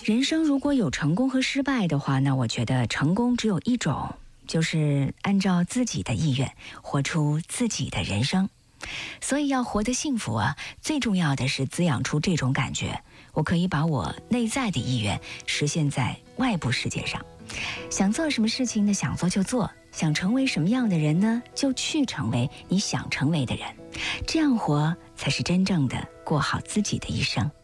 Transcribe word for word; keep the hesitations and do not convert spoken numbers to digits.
人生如果有成功和失败的话，那我觉得成功只有一种，就是按照自己的意愿活出自己的人生。所以要活得幸福啊，最重要的是滋养出这种感觉，我可以把我内在的意愿实现在外部世界上。想做什么事情呢？想做就做，想成为什么样的人呢？就去成为你想成为的人。这样活才是真正的过好自己的一生。